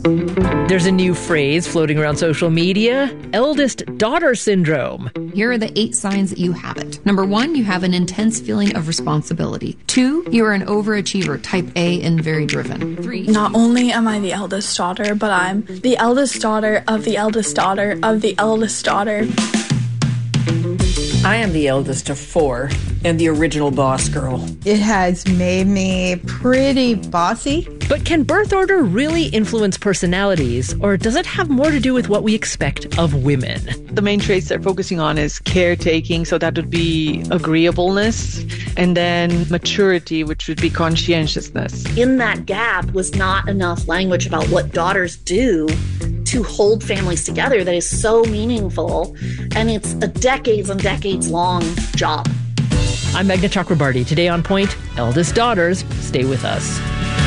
There's a new phrase floating around social media, eldest daughter syndrome. Here are the 8 signs that you have it. Number 1, you have an intense feeling of responsibility. 2, you are an overachiever, type A and very driven. 3, not only am I the eldest daughter, but I'm the eldest daughter of the eldest daughter of the eldest daughter. I am the eldest of 4 and the original boss girl. It has made me pretty bossy. But can birth order really influence personalities, or does it have more to do with what we expect of women? The main traits they're focusing on is caretaking, so that would be agreeableness, and then maturity, which would be conscientiousness. In that gap was not enough language about what daughters do to hold families together that is so meaningful, and it's a decades and decades long job. I'm Meghna Chakrabarty. Today on Point, eldest daughters. Stay with us.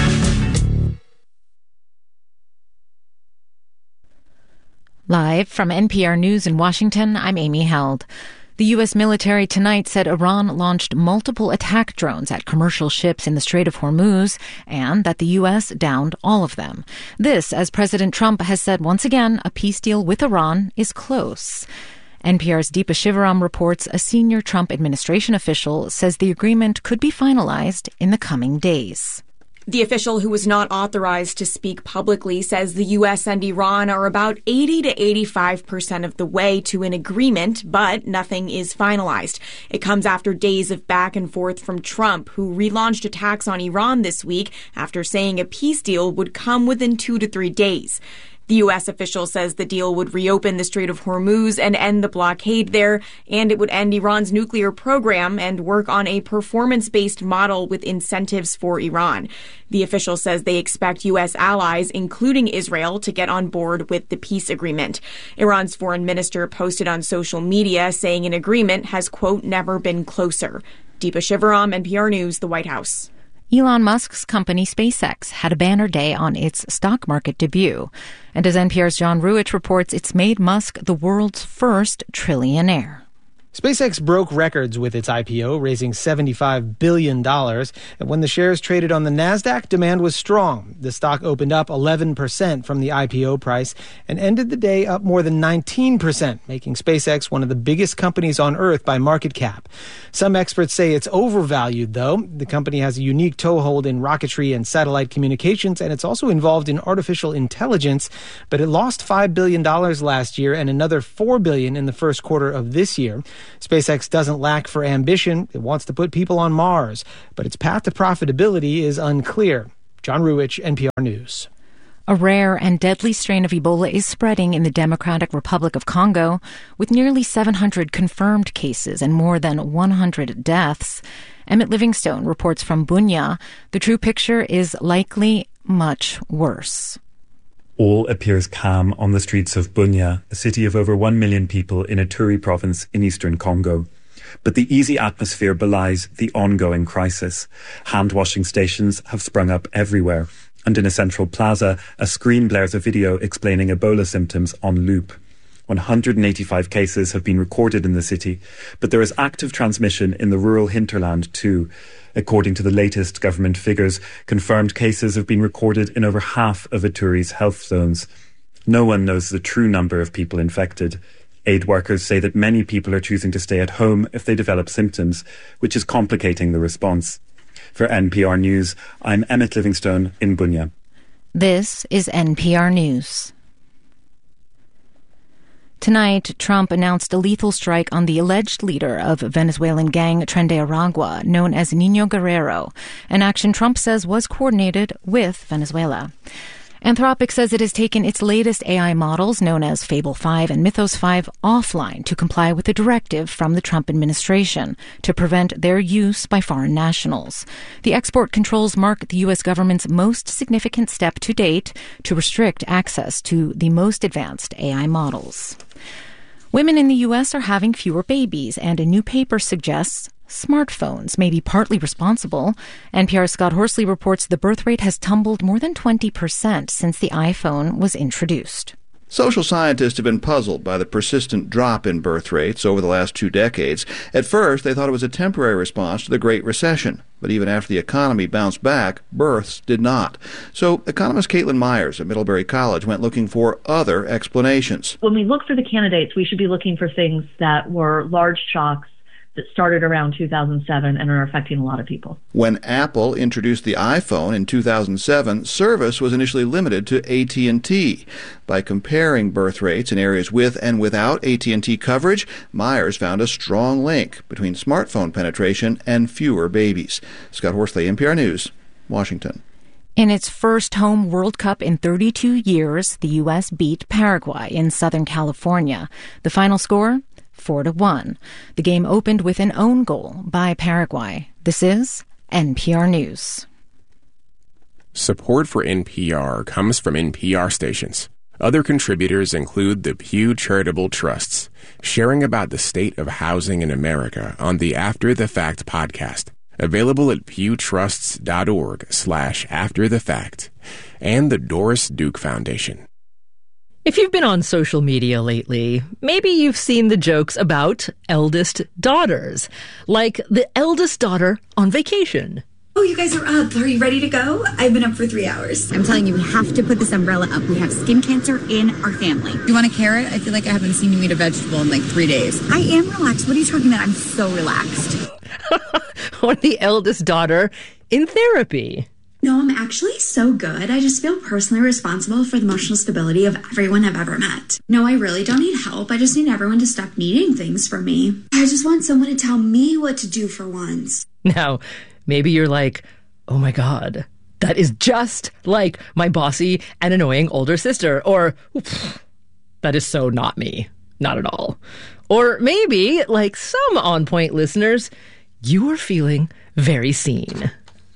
Live from NPR News in Washington, I'm Amy Held. The U.S. military tonight said Iran launched multiple attack drones at commercial ships in the Strait of Hormuz and that the U.S. downed all of them. This, as President Trump has said once again, a peace deal with Iran is close. NPR's Deepa Shivaram reports a senior Trump administration official says the agreement could be finalized in the coming days. The official, who was not authorized to speak publicly, says the U.S. and Iran are about 80 to 85% of the way to an agreement, but nothing is finalized. It comes after days of back and forth from Trump, who relaunched attacks on Iran this week after saying a peace deal would come within 2 to 3 days. The U.S. official says the deal would reopen the Strait of Hormuz and end the blockade there, and it would end Iran's nuclear program and work on a performance-based model with incentives for Iran. The official says they expect U.S. allies, including Israel, to get on board with the peace agreement. Iran's foreign minister posted on social media saying an agreement has, quote, never been closer. Deepa Shivaram, NPR News, the White House. Elon Musk's company SpaceX had a banner day on its stock market debut. And as NPR's John Ruich reports, it's made Musk the world's first trillionaire. SpaceX broke records with its IPO, raising $75 billion. And when the shares traded on the NASDAQ, demand was strong. The stock opened up 11% from the IPO price and ended the day up more than 19%, making SpaceX one of the biggest companies on Earth by market cap. Some experts say it's overvalued, though. The company has a unique toehold in rocketry and satellite communications, and it's also involved in artificial intelligence. But it lost $5 billion last year and another $4 billion in the first quarter of this year. SpaceX doesn't lack for ambition. It wants to put people on Mars, but its path to profitability is unclear. John Ruich, NPR News. A rare and deadly strain of Ebola is spreading in the Democratic Republic of Congo, with nearly 700 confirmed cases and more than 100 deaths. Emmett Livingstone reports from Bunia. The true picture is likely much worse. All appears calm on the streets of Bunia, a city of over 1 million people in Ituri province in eastern Congo. But the easy atmosphere belies the ongoing crisis. Hand-washing stations have sprung up everywhere. And in a central plaza, a screen blares a video explaining Ebola symptoms on loop. 185 cases have been recorded in the city, but there is active transmission in the rural hinterland too. According to the latest government figures, confirmed cases have been recorded in over half of Ituri's health zones. No one knows the true number of people infected. Aid workers say that many people are choosing to stay at home if they develop symptoms, which is complicating the response. For NPR News, I'm Emmett Livingstone in Bunia. This is NPR News. Tonight, Trump announced a lethal strike on the alleged leader of Venezuelan gang Tren de Aragua, known as Nino Guerrero, an action Trump says was coordinated with Venezuela. Anthropic says it has taken its latest AI models, known as Fable 5 and Mythos 5, offline to comply with a directive from the Trump administration to prevent their use by foreign nationals. The export controls mark the U.S. government's most significant step to date to restrict access to the most advanced AI models. Women in the U.S. are having fewer babies, and a new paper suggests smartphones may be partly responsible. NPR's Scott Horsley reports the birth rate has tumbled more than 20% since the iPhone was introduced. Social scientists have been puzzled by the persistent drop in birth rates over the last 2 decades. At first, they thought it was a temporary response to the Great Recession. But even after the economy bounced back, births did not. So economist Caitlin Myers at Middlebury College went looking for other explanations. When we look for the candidates, we should be looking for things that were large shocks that started around 2007 and are affecting a lot of people. When Apple introduced the iPhone in 2007, service was initially limited to AT&T. By comparing birth rates in areas with and without AT&T coverage, Myers found a strong link between smartphone penetration and fewer babies. Scott Horsley, NPR News, Washington. In its first home World Cup in 32 years, the U.S. beat Paraguay in Southern California. The final score? 4-1. The game opened with an own goal by Paraguay. This is NPR News. Support for NPR comes from NPR stations. Other contributors include the Pew Charitable Trusts, sharing about the state of housing in America on the After the Fact podcast, available at pewtrusts.org/afterthefact, and the Doris Duke Foundation. If you've been on social media lately, maybe you've seen the jokes about eldest daughters, like the eldest daughter on vacation. Oh, you guys are up. Are you ready to go? I've been up for 3 hours. I'm telling you, we have to put this umbrella up. We have skin cancer in our family. You want a carrot? I feel like I haven't seen you eat a vegetable in like 3 days. I am relaxed. What are you talking about? I'm so relaxed. Or the eldest daughter in therapy. No, I'm actually so good. I just feel personally responsible for the emotional stability of everyone I've ever met. No, I really don't need help. I just need everyone to stop needing things from me. I just want someone to tell me what to do for once. Now, maybe you're like, oh my God, that is just like my bossy and annoying older sister. Or, that is so not me. Not at all. Or maybe, like some On Point listeners, you are feeling very seen.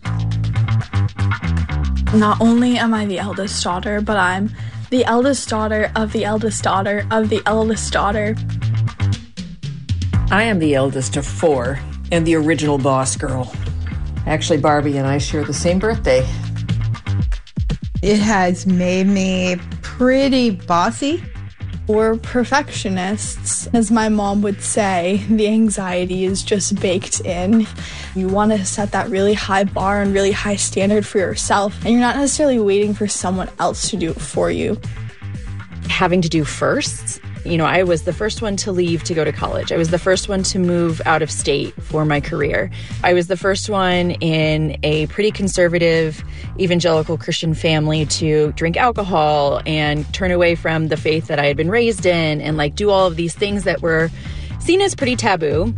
Not only am I the eldest daughter, but I'm the eldest daughter of the eldest daughter of the eldest daughter. I am the eldest of 4 and the original boss girl. Actually, Barbie and I share the same birthday. It has made me pretty bossy. We're perfectionists. As my mom would say, the anxiety is just baked in. You want to set that really high bar and really high standard for yourself, and you're not necessarily waiting for someone else to do it for you. Having to do firsts. You know, I was the first one to leave to go to college. I was the first one to move out of state for my career. I was the first one in a pretty conservative evangelical Christian family to drink alcohol and turn away from the faith that I had been raised in and like do all of these things that were seen as pretty taboo.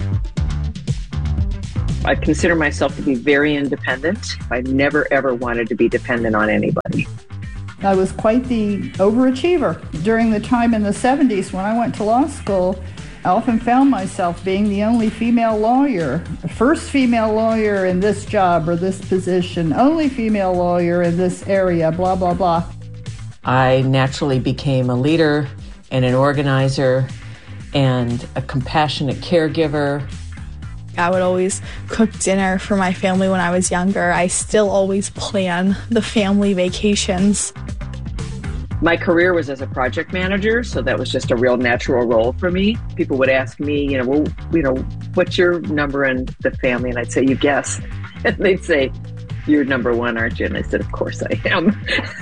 I consider myself to be very independent. I never ever wanted to be dependent on anybody. I was quite the overachiever. During the time in the 70s when I went to law school, I often found myself being the only female lawyer, first female lawyer in this job or this position, only female lawyer in this area, blah, blah, blah. I naturally became a leader and an organizer and a compassionate caregiver. I would always cook dinner for my family when I was younger. I still always plan the family vacations. My career was as a project manager, so that was just a real natural role for me. People would ask me, what's your number in the family? And I'd say, you guess. And they'd say, you're number 1, aren't you? And I said, of course I am.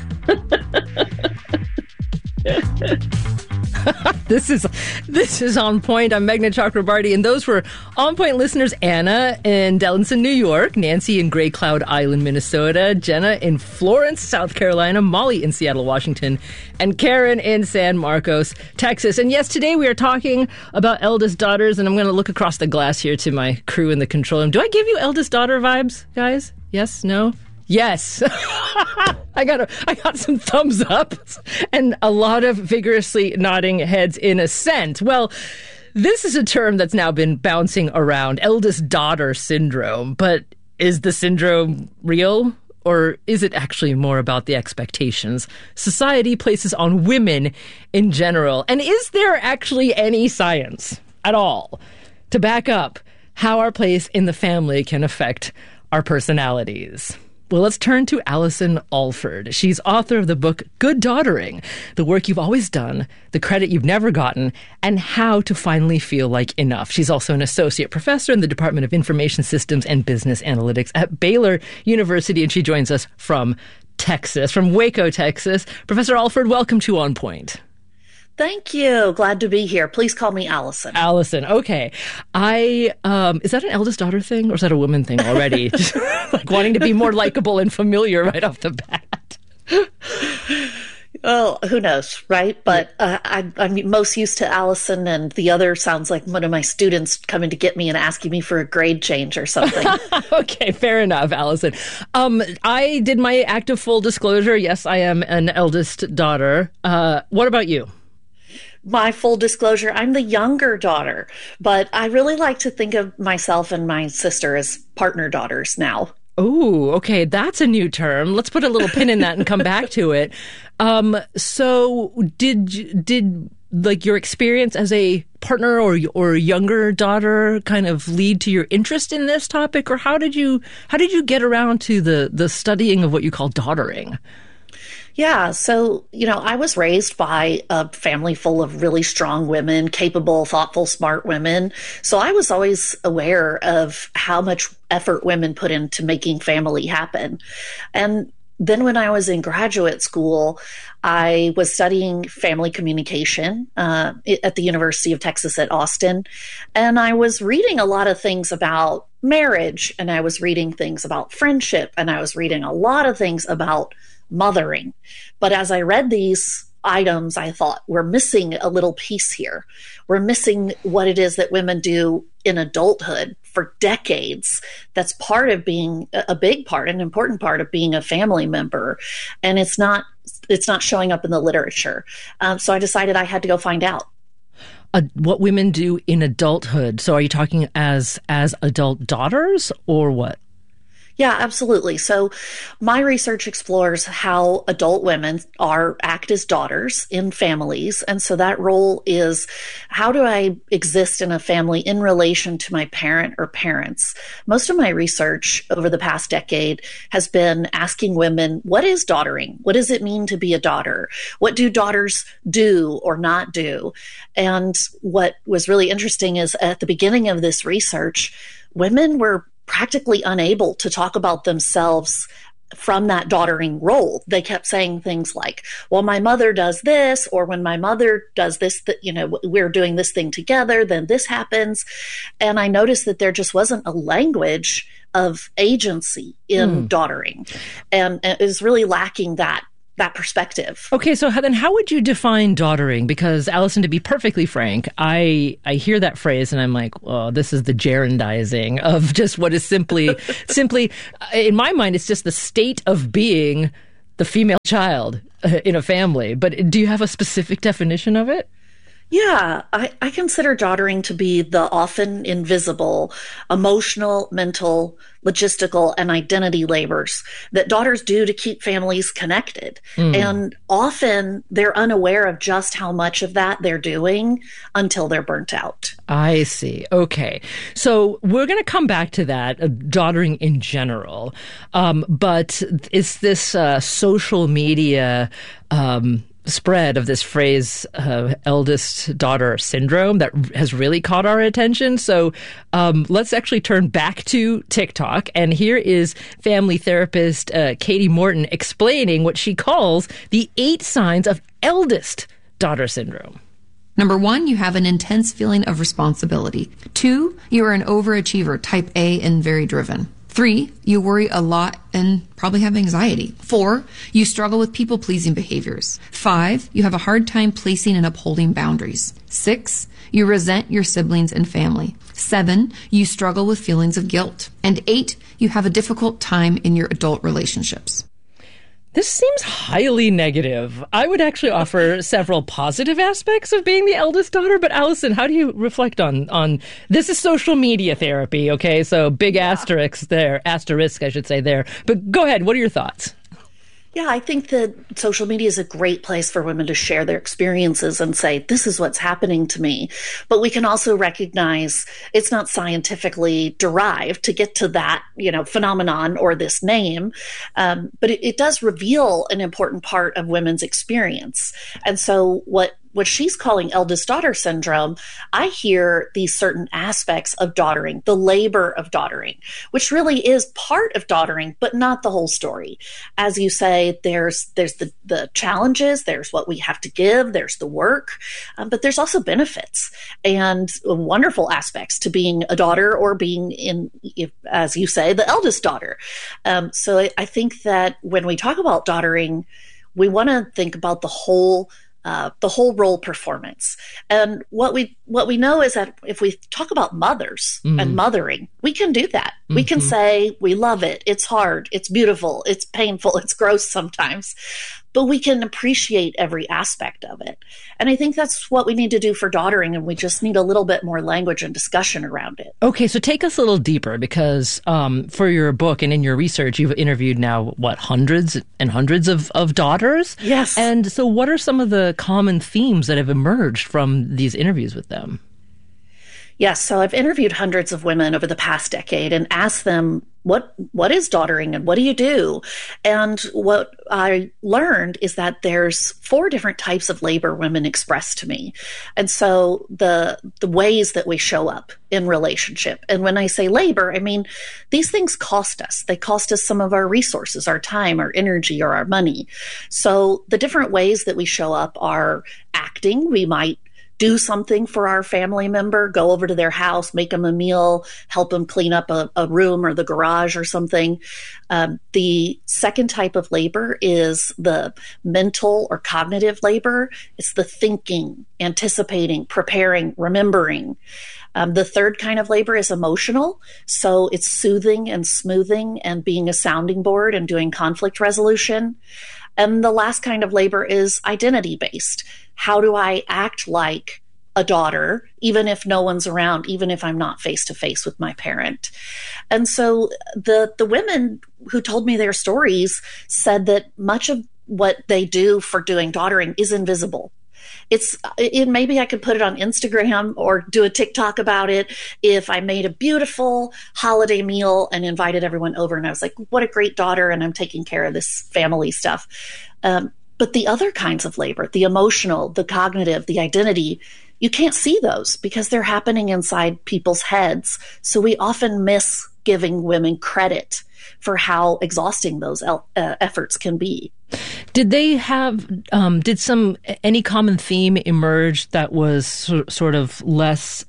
This is On Point. I'm Meghna Chakrabarty, and those were On Point listeners Anna in Dellinson, New York, Nancy in Gray Cloud Island, Minnesota, Jenna in Florence, South Carolina, Molly in Seattle, Washington, and Karen in San Marcos, Texas. And yes, today we are talking about eldest daughters, and I'm going to look across the glass here to my crew in the control room. Do I give you eldest daughter vibes, guys? Yes? No? Yes. I got some thumbs up and a lot of vigorously nodding heads in assent. Well, this is a term that's now been bouncing around, eldest daughter syndrome. But is the syndrome real? Or is it actually more about the expectations society places on women in general? And is there actually any science at all to back up how our place in the family can affect our personalities? Well, let's turn to Allison Alford. She's author of the book Good Daughtering, the work you've always done, the credit you've never gotten, and how to finally feel like enough. She's also an associate professor in the Department of Information Systems and Business Analytics at Baylor University, and she joins us from Texas, from Waco, Texas. Professor Alford, welcome to On Point. Thank you. Glad to be here. Please call me Allison. Allison. Okay. Is that an eldest daughter thing or is that a woman thing already? Just like wanting to be more likable and familiar right off the bat. Oh, who knows, right? But I'm most used to Allison, and the other sounds like one of my students coming to get me and asking me for a grade change or something. Okay, fair enough, Allison. I did my act of full disclosure. Yes, I am an eldest daughter. What about you? My full disclosure, I'm the younger daughter, but I really like to think of myself and my sister as partner daughters now. Oh, okay. That's a new term. Let's put a little pin in that and come back to it. So did like your experience as a partner or younger daughter kind of lead to your interest in this topic, or how did you get around to the studying of what you call daughtering? Yeah. So, I was raised by a family full of really strong women, capable, thoughtful, smart women. So I was always aware of how much effort women put into making family happen. And then when I was in graduate school, I was studying family communication at the University of Texas at Austin. And I was reading a lot of things about marriage, and I was reading things about friendship, and I was reading a lot of things about mothering. But as I read these items, I thought, we're missing a little piece here. We're missing what it is that women do in adulthood for decades. That's part of being a big part, an important part of being a family member. And it's not showing up in the literature. So I decided I had to go find out. What women do in adulthood. So are you talking as adult daughters or what? Yeah, absolutely. So my research explores how adult women act as daughters in families. And so that role is, how do I exist in a family in relation to my parent or parents? Most of my research over the past decade has been asking women, what is daughtering? What does it mean to be a daughter? What do daughters do or not do? And what was really interesting is at the beginning of this research, women were practically unable to talk about themselves from that daughtering role. They kept saying things like, well, my mother does this, or when my mother does this, we're doing this thing together, then this happens. And I noticed that there just wasn't a language of agency in daughtering. And it was really lacking that perspective. Okay, so then how would you define daughtering? Because, Allison, to be perfectly frank, I hear that phrase and I'm like, oh, this is the gerundizing of just what is simply, in my mind, it's just the state of being the female child in a family. But do you have a specific definition of it? Yeah, I consider daughtering to be the often invisible emotional, mental, logistical, and identity labors that daughters do to keep families connected. And often they're unaware of just how much of that they're doing until they're burnt out. I see. Okay. So we're going to come back to that, daughtering in general. But is this social media spread of this phrase, eldest daughter syndrome, that has really caught our attention. So let's actually turn back to TikTok. And here is family therapist Katie Morton explaining what she calls the 8 signs of eldest daughter syndrome. Number 1, you have an intense feeling of responsibility. 2, you are an overachiever, type A, and very driven. 3, you worry a lot and probably have anxiety. 4, you struggle with people-pleasing behaviors. 5, you have a hard time placing and upholding boundaries. 6, you resent your siblings and family. 7, you struggle with feelings of guilt. And 8, you have a difficult time in your adult relationships. This seems highly negative. I would actually offer several positive aspects of being the eldest daughter, but Allison, how do you reflect on this? Is social media therapy, okay? So big asterisk, I should say there. But go ahead, what are your thoughts? Yeah, I think that social media is a great place for women to share their experiences and say, this is what's happening to me. But we can also recognize it's not scientifically derived to get to that, phenomenon or this name. But it does reveal an important part of women's experience. And so what she's calling eldest daughter syndrome, I hear these certain aspects of daughtering, the labor of daughtering, which really is part of daughtering, but not the whole story. As you say, there's the challenges, there's what we have to give, there's the work, but there's also benefits and wonderful aspects to being a daughter or being as you say, the eldest daughter. So I think that when we talk about daughtering, we want to think about the whole role performance. And what we know is that if we talk about mothers and mothering, we can do that. We can say we love it. It's hard. It's beautiful. It's painful. It's gross sometimes. But we can appreciate every aspect of it. And I think that's what we need to do for daughtering, and we just need a little bit more language and discussion around it. Okay, so take us a little deeper, because for your book and in your research, you've interviewed now, hundreds and hundreds of daughters? Yes. And so what are some of the common themes that have emerged from these interviews with them? Yes, so I've interviewed hundreds of women over the past decade and asked them, what is daughtering and what do you do? And what I learned is that there's 4 different types of labor women express to me. And so the ways that we show up in relationship. And when I say labor, I mean, these things cost us. They cost us some of our resources, our time, our energy, or our money. So the different ways that we show up are acting. We might do something for our family member, go over to their house, make them a meal, help them clean up a room or the garage or something. The second type of labor is the mental or cognitive labor. It's the thinking, anticipating, preparing, remembering. The third kind of labor is emotional. So it's soothing and smoothing and being a sounding board and doing conflict resolution. And the last kind of labor is identity-based. How do I act like a daughter, even if no one's around, even if I'm not face-to-face with my parent? And so the women who told me their stories said that much of what they do for doing daughtering is invisible. Maybe I could put it on Instagram or do a TikTok about it if I made a beautiful holiday meal and invited everyone over and I was like, what a great daughter, and I'm taking care of this family stuff. But the other kinds of labor, the emotional, the cognitive, the identity, you can't see those because they're happening inside people's heads. So we often miss giving women credit for how exhausting those efforts can be. Did they have, any common theme emerge that was sort of less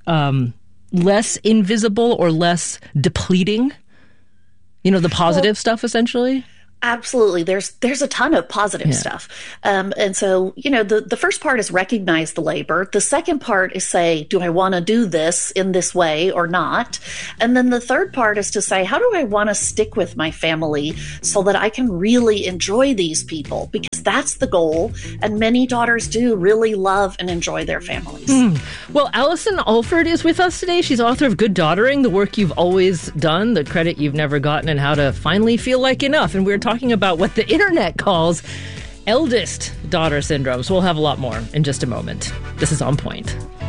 invisible or less depleting? The positive stuff, essentially? Absolutely. There's a ton of positive stuff. And so, the first part is recognize the labor. The second part is say, do I want to do this in this way or not? And then the third part is to say, how do I want to stick with my family so that I can really enjoy these people? Because that's the goal. And many daughters do really love and enjoy their families. Well, Allison Alford is with us today. She's author of Good Daughtering, the work you've always done, the credit you've never gotten, and how to finally feel like enough. And we're talking about what the internet calls eldest daughter syndrome. So we'll have a lot more in just a moment. This is On Point.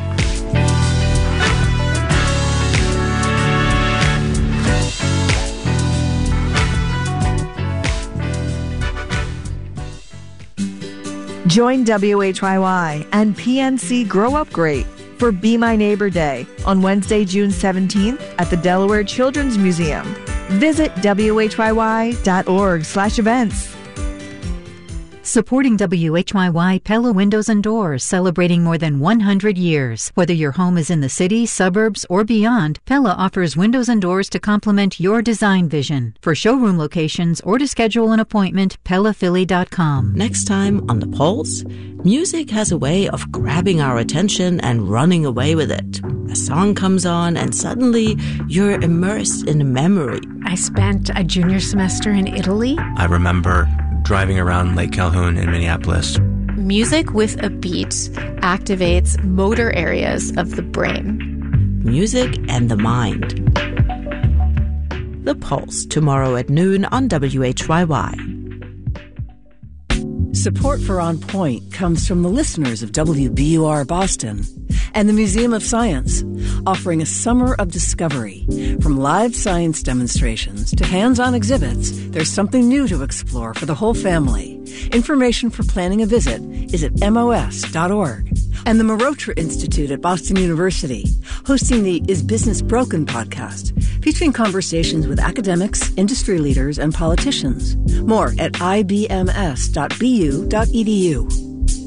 Join WHYY and PNC Grow Up Great for Be My Neighbor Day on Wednesday, June 17th at the Delaware Children's Museum. Visit WHYY.org/events. Supporting WHYY, Pella Windows and Doors, celebrating more than 100 years. Whether your home is in the city, suburbs, or beyond, Pella offers windows and doors to complement your design vision. For showroom locations or to schedule an appointment, PellaPhilly.com. Next time on The Pulse, music has a way of grabbing our attention and running away with it. A song comes on and suddenly you're immersed in a memory. I spent a junior semester in Italy. I remember driving around Lake Calhoun in Minneapolis. Music with a beat activates motor areas of the brain. Music and the mind. The Pulse, tomorrow at noon on WHYY. Support for On Point comes from the listeners of WBUR Boston and the Museum of Science, offering a summer of discovery. From live science demonstrations to hands-on exhibits, there's something new to explore for the whole family. Information for planning a visit is at mos.org. And the Marotra Institute at Boston University, hosting the Is Business Broken podcast, featuring conversations with academics, industry leaders, and politicians. More at ibms.bu.edu.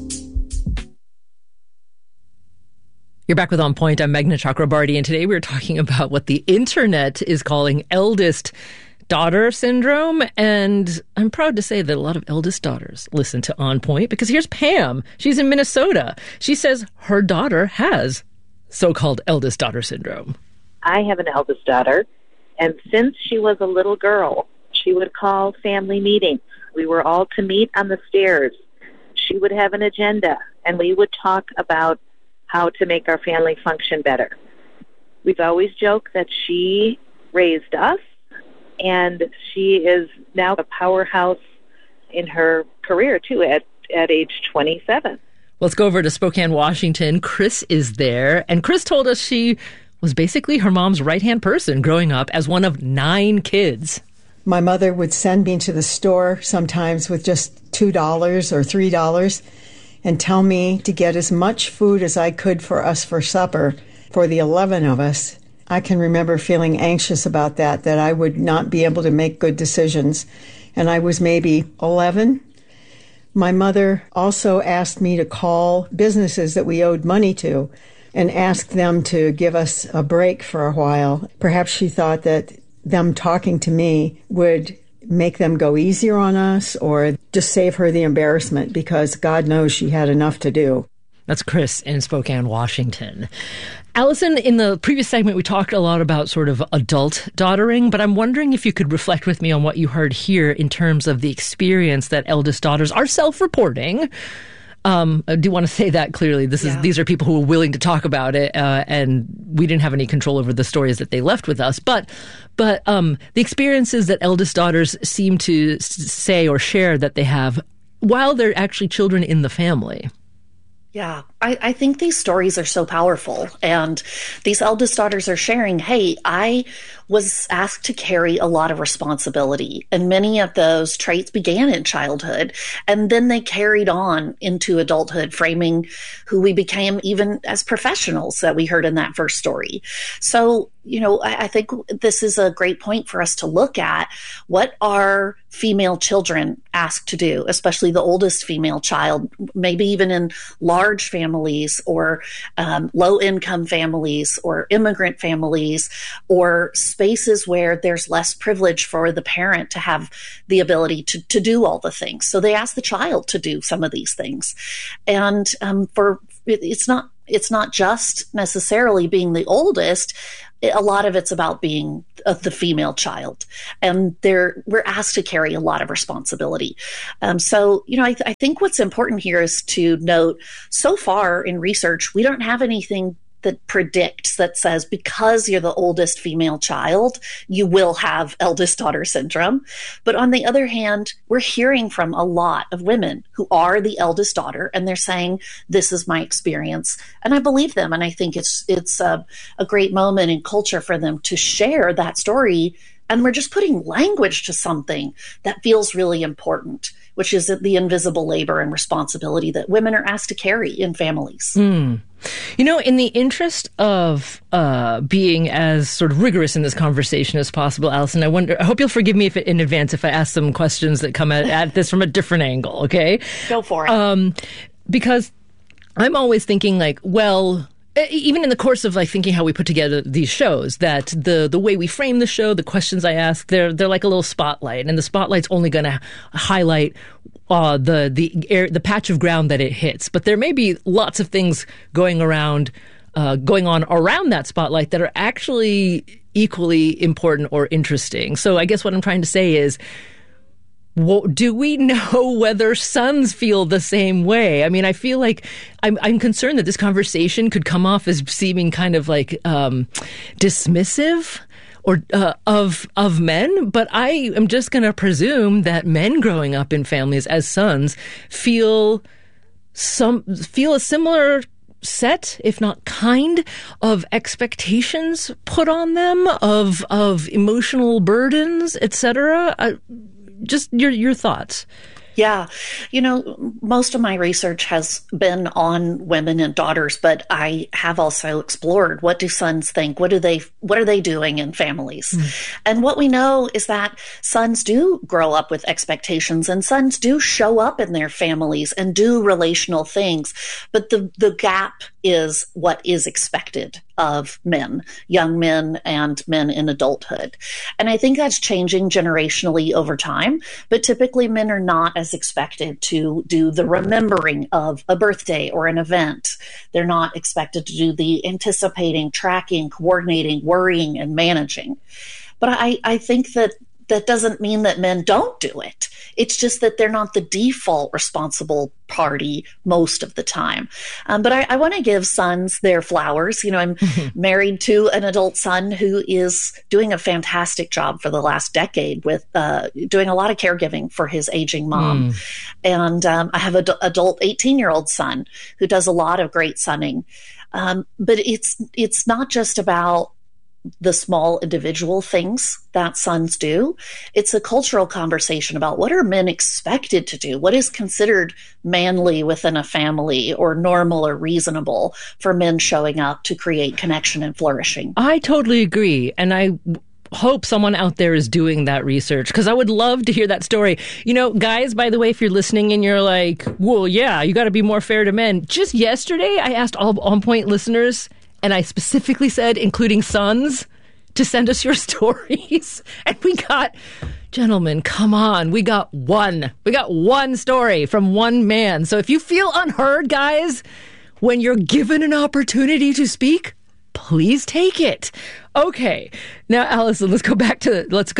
You're back with On Point. I'm Meghna Chakrabarty, and today we're talking about what the internet is calling eldest daughter syndrome. And I'm proud to say that a lot of eldest daughters listen to On Point, because here's Pam. She's in Minnesota. She says her daughter has so-called eldest daughter syndrome. I have an eldest daughter, and since she was a little girl, she would call family meetings. We were all to meet on the stairs. She would have an agenda, and we would talk about how to make our family function better. We've always joked that she raised us, and she is now a powerhouse in her career, too, at age 27. Let's go over to Spokane, Washington. Chris is there, and Chris told us she was basically her mom's right-hand person growing up as one of 9 kids. My mother would send me to the store sometimes with just $2 or $3 and tell me to get as much food as I could for us for supper for the 11 of us. I can remember feeling anxious about that I would not be able to make good decisions. And I was maybe 11. My mother also asked me to call businesses that we owed money to and ask them to give us a break for a while. Perhaps she thought that them talking to me would make them go easier on us or just save her the embarrassment, because God knows she had enough to do. That's Chris in Spokane, Washington. Allison, in the previous segment, we talked a lot about sort of adult daughtering, but I'm wondering if you could reflect with me on what you heard here in terms of the experience that eldest daughters are self-reporting. I do want to say that clearly. These are people who are willing to talk about it, and we didn't have any control over the stories that they left with us. But the experiences that eldest daughters seem to say or share that they have while they're actually children in the family. Yeah, I think these stories are so powerful. And these eldest daughters are sharing, hey, I was asked to carry a lot of responsibility. And many of those traits began in childhood. And then they carried on into adulthood, framing who we became even as professionals that we heard in that first story. So, I think this is a great point for us to look at. What are female children asked to do, especially the oldest female child, maybe even in large families or low-income families or immigrant families or spaces where there's less privilege for the parent to have the ability to do all the things. So they ask the child to do some of these things. And it's not just necessarily being the oldest. A lot of it's about being the female child, and we're asked to carry a lot of responsibility. So, I think what's important here is to note, so far in research, we don't have anything that predicts, that says because you're the oldest female child, you will have eldest daughter syndrome. But on the other hand, we're hearing from a lot of women who are the eldest daughter, and they're saying, this is my experience. And I believe them. And I think it's a great moment in culture for them to share that story. And we're just putting language to something that feels really important, which is the invisible labor and responsibility that women are asked to carry in families. In the interest of being as sort of rigorous in this conversation as possible, Allison, I hope you'll forgive me in advance if I ask some questions that come at this from a different angle, okay? Go for it. Because I'm always thinking even in the course of thinking how we put together these shows, that the way we frame the show, the questions I ask, they're like a little spotlight, and the spotlight's only going to highlight the patch of ground that it hits. But there may be lots of things going on around that spotlight that are actually equally important or interesting. So I guess what I'm trying to say is, do we know whether sons feel the same way? I mean, I feel like I'm concerned that this conversation could come off as seeming kind of dismissive or of men, but I am just going to presume that men growing up in families as sons feel a similar set, if not kind, of expectations put on them, of emotional burdens, etc. Just your thoughts. Yeah. Most of my research has been on women and daughters, but I have also explored, what do sons think? What are they doing in families? And what we know is that sons do grow up with expectations, and sons do show up in their families and do relational things. But the gap is what is expected of men, young men and men in adulthood. And I think that's changing generationally over time, but typically men are not as expected to do the remembering of a birthday or an event. They're not expected to do the anticipating, tracking, coordinating, worrying, and managing. But I think that doesn't mean that men don't do it. It's just that they're not the default responsible party most of the time. But I want to give sons their flowers. I'm married to an adult son who is doing a fantastic job for the last decade with doing a lot of caregiving for his aging mom. And I have an adult 18-year-old son who does a lot of great sonning. But it's not just about the small individual things that sons do. It's a cultural conversation about what are men expected to do? What is considered manly within a family, or normal or reasonable for men showing up to create connection and flourishing? I totally agree. And I hope someone out there is doing that research, because I would love to hear that story. Guys, by the way, if you're listening and you're like, well, yeah, you got to be more fair to men. Just yesterday, I asked all On Point listeners, and I specifically said, including sons, to send us your stories. And we got, gentlemen, come on, we got one story from one man. So if you feel unheard, guys, when you're given an opportunity to speak, please take it. Okay. Now, Allison, let's go back to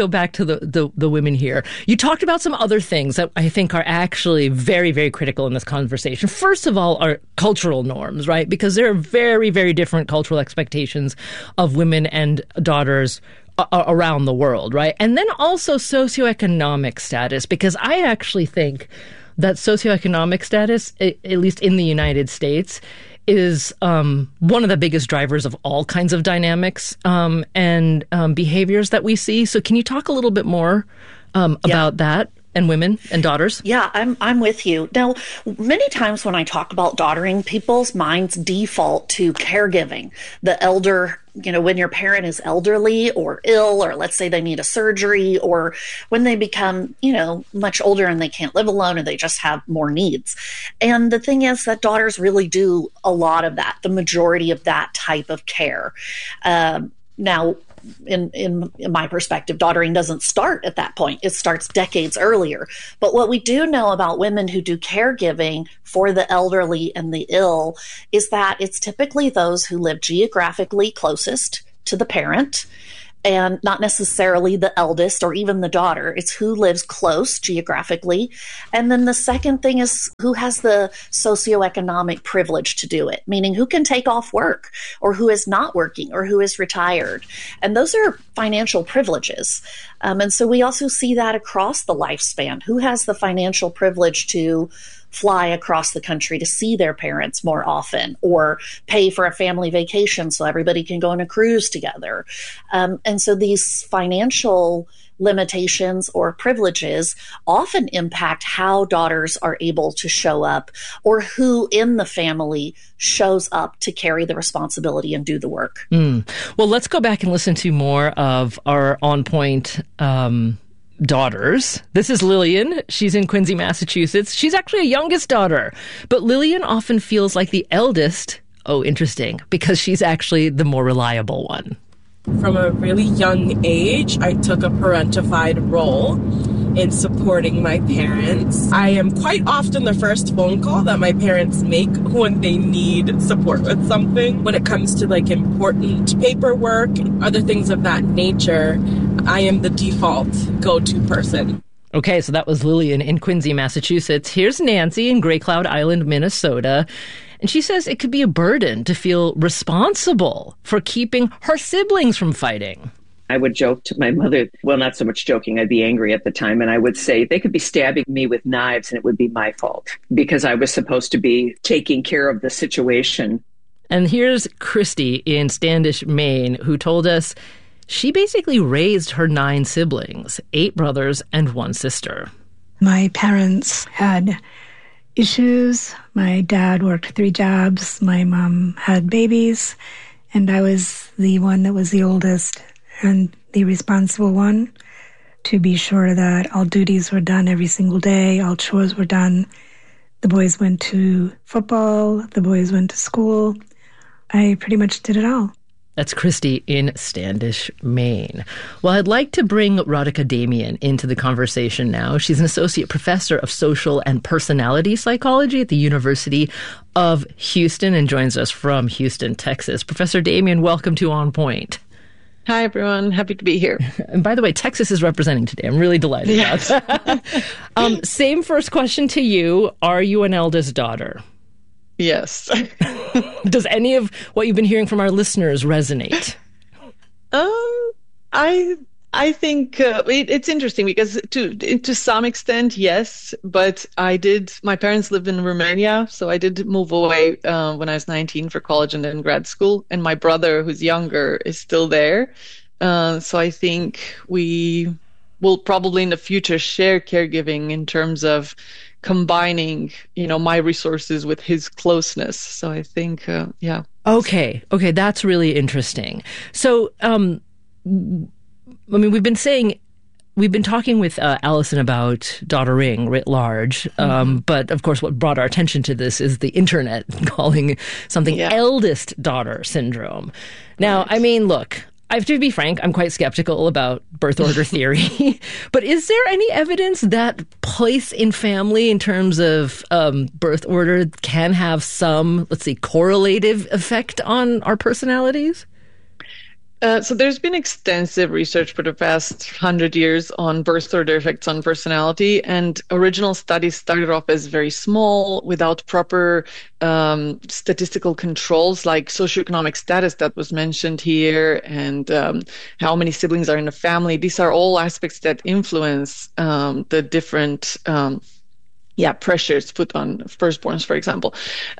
the women here. You talked about some other things that I think are actually very, very critical in this conversation. First of all, are cultural norms, right? Because there are very, very different cultural expectations of women and daughters around the world, right? And then also socioeconomic status, because I actually think that socioeconomic status, at least in the United States, is one of the biggest drivers of all kinds of dynamics and behaviors that we see. So can you talk a little bit more about that and women and daughters? Yeah, I'm with you. Now, many times when I talk about daughtering, people's minds default to caregiving. The elder, when your parent is elderly or ill, or let's say they need a surgery, or when they become, much older and they can't live alone, or they just have more needs. And the thing is that daughters really do a lot of that, the majority of that type of care. Now, in my perspective, daughtering doesn't start at that point. It starts decades earlier. But what we do know about women who do caregiving for the elderly and the ill is that it's typically those who live geographically closest to the parent, and not necessarily the eldest or even the daughter. It's who lives close geographically. And then the second thing is who has the socioeconomic privilege to do it, meaning who can take off work, or who is not working, or who is retired. And those are financial privileges. And so we also see that across the lifespan. Who has the financial privilege to fly across the country to see their parents more often, or pay for a family vacation so everybody can go on a cruise together. And so these financial limitations or privileges often impact how daughters are able to show up, or who in the family shows up to carry the responsibility and do the work. Well, let's go back and listen to more of our On Point daughters. This is Lillian. She's in Quincy, Massachusetts. She's actually a youngest daughter, but Lillian often feels like the eldest. Oh, interesting, because she's actually the more reliable one. From a really young age, I took a parentified role in supporting my parents. I am quite often the first phone call that my parents make when they need support with something. When it comes to important paperwork, other things of that nature, I am the default go-to person. Okay, so that was Lillian in Quincy, Massachusetts. Here's Nancy in Gray Cloud Island, Minnesota. And she says it could be a burden to feel responsible for keeping her siblings from fighting. I would joke to my mother, well, not so much joking, I'd be angry at the time. And I would say they could be stabbing me with knives and it would be my fault because I was supposed to be taking care of the situation. And here's Christy in Standish, Maine, who told us she basically raised her 9 siblings, 8 brothers and 1 sister. My parents had issues. My dad worked 3 jobs. My mom had babies. And I was the one that was the oldest and the responsible one to be sure that all duties were done every single day, all chores were done. The boys went to football. The boys went to school. I pretty much did it all. That's Christy in Standish, Maine. Well, I'd like to bring Radhika Damian into the conversation now. She's an associate professor of social and personality psychology at the University of Houston and joins us from Houston, Texas. Professor Damian, welcome to On Point. Hi, everyone. Happy to be here. And by the way, Texas is representing today. I'm really delighted about that. Same first question to you. Are you an eldest daughter? Yes. Does any of what you've been hearing from our listeners resonate? I think it's interesting because to some extent, yes, but my parents lived in Romania, so I did move away when I was 19 for college and then grad school, and my brother, who's younger, is still there. So I think we will probably in the future share caregiving in terms of combining, my resources with his closeness. So I think, yeah. Okay, that's really interesting. So, we've been talking with Allison about daughtering writ large, but of course what brought our attention to this is the internet calling something eldest daughter syndrome. Now, look, I have to be frank, I'm quite skeptical about birth order theory, but is there any evidence that place in family in terms of birth order can have some, let's say, correlative effect on our personalities? So there's been extensive research for the past 100 years on birth order effects on personality, and original studies started off as very small without proper statistical controls like socioeconomic status that was mentioned here and how many siblings are in a family. These are all aspects that influence the different pressures put on firstborns, for example.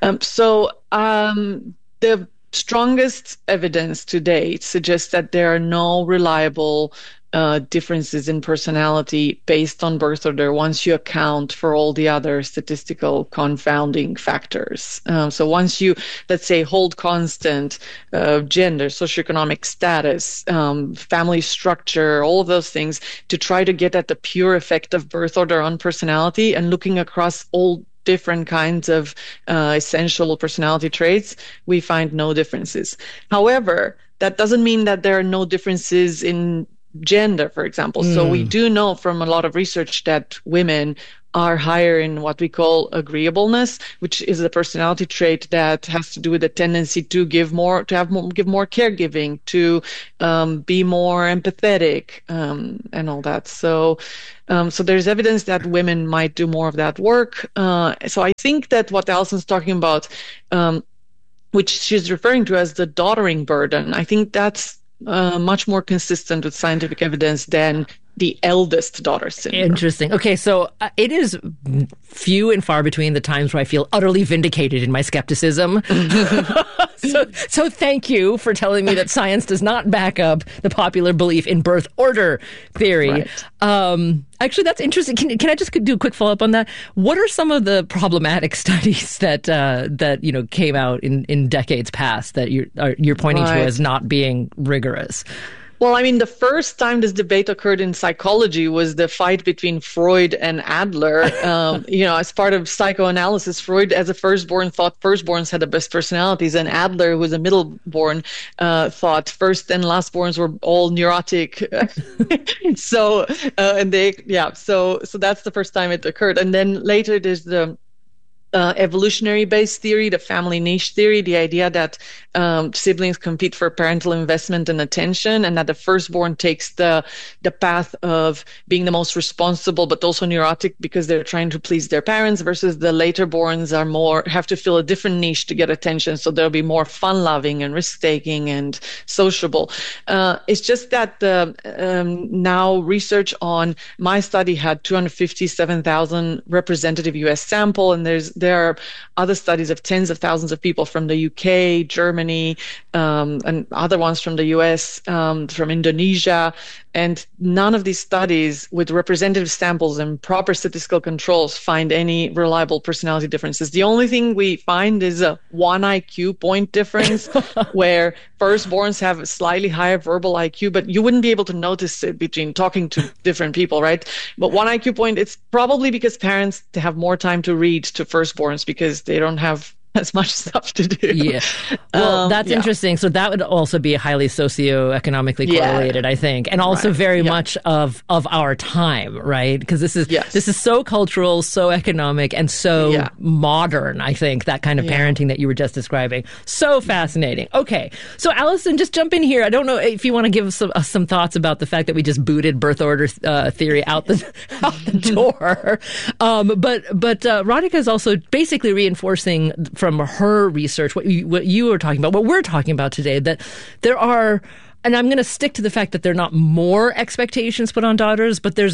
The strongest evidence to date suggests that there are no reliable differences in personality based on birth order once you account for all the other statistical confounding factors. So once you, let's say, hold constant gender, socioeconomic status, family structure, all of those things to try to get at the pure effect of birth order on personality and looking across all different kinds of essential personality traits, we find no differences. However, that doesn't mean that there are no differences in gender, for example. So we do know from a lot of research that women are higher in what we call agreeableness, which is a personality trait that has to do with the tendency to give more caregiving, to be more empathetic, and all that. So there's evidence that women might do more of that work. So I think that what Allison's talking about, which she's referring to as the daughtering burden, I think that's much more consistent with scientific evidence than the eldest daughter syndrome. Interesting. Okay, so it is few and far between the times where I feel utterly vindicated in my skepticism. So thank you for telling me that science does not back up the popular belief in birth order theory. Right. Actually, that's interesting. Can I just do a quick follow-up on that? What are some of the problematic studies that came out in decades past that you're pointing to as not being rigorous? Well, the first time this debate occurred in psychology was the fight between Freud and Adler. As part of psychoanalysis, Freud, as a firstborn, thought firstborns had the best personalities, and Adler, who was a middleborn, thought first and lastborns were all neurotic. So that's the first time it occurred. And then later there's the evolutionary-based theory, the family niche theory, the idea that siblings compete for parental investment and attention, and that the firstborn takes the path of being the most responsible, but also neurotic because they're trying to please their parents, versus the laterborns have to fill a different niche to get attention. So they'll be more fun-loving and risk-taking and sociable. It's just that now research on my study had 257,000 representative U.S. sample, and there are other studies of tens of thousands of people from the UK, Germany, and other ones from the US, from Indonesia. And none of these studies with representative samples and proper statistical controls find any reliable personality differences. The only thing we find is a 1 IQ point difference where firstborns have a slightly higher verbal IQ, but you wouldn't be able to notice it between talking to different people, right? But 1 IQ point, it's probably because parents have more time to read to firstborns because they don't have as much stuff to do. Yeah. Well, that's interesting. So that would also be highly socioeconomically correlated, I think, and also very much of our time, right? Because this is so cultural, so economic, and so modern, I think, that kind of parenting that you were just describing. So fascinating. Okay. So Allison, just jump in here. I don't know if you want to give us some thoughts about the fact that we just booted birth order theory out the door. But Radhika is also basically reinforcing from her research, what you were talking about, what we're talking about today, that there are, and I'm going to stick to the fact that there are not more expectations put on daughters, but there's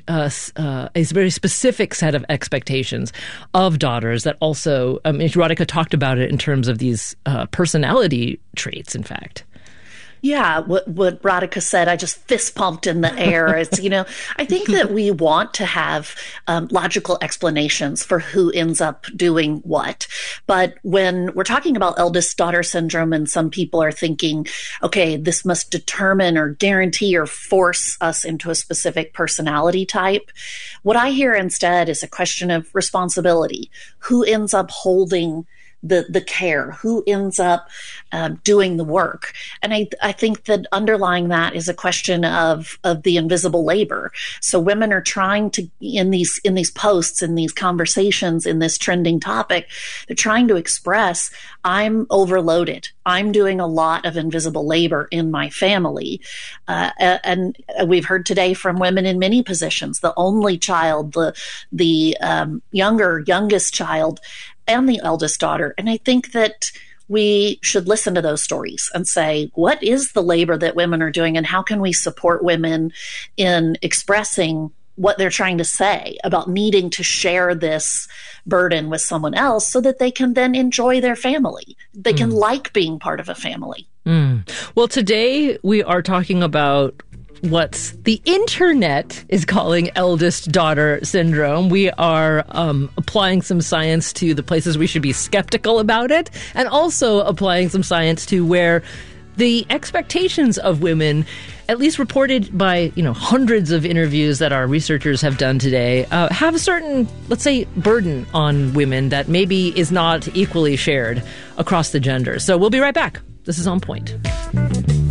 a very specific set of expectations of daughters that also, Radhika talked about it in terms of these personality traits, in fact. Yeah, what Radhika said, I just fist pumped in the air. It's, I think that we want to have logical explanations for who ends up doing what. But when we're talking about eldest daughter syndrome and some people are thinking, okay, this must determine or guarantee or force us into a specific personality type, what I hear instead is a question of responsibility. Who ends up holding the care, who ends up doing the work. And I think that underlying that is a question of the invisible labor. So women are trying to, in these posts, in these conversations, in this trending topic, they're trying to express, I'm overloaded. I'm doing a lot of invisible labor in my family. And we've heard today from women in many positions, the only child, the youngest child, and the eldest daughter. And I think that we should listen to those stories and say, what is the labor that women are doing, and how can we support women in expressing what they're trying to say about needing to share this burden with someone else so that they can then enjoy their family. They can like being part of a family. Well, today we are talking about what the internet is calling eldest daughter syndrome. We are applying some science to the places we should be skeptical about it, and also applying some science to where the expectations of women, at least reported by hundreds of interviews that our researchers have done today, have a certain, let's say, burden on women that maybe is not equally shared across the genders. So we'll be right back. This is On Point.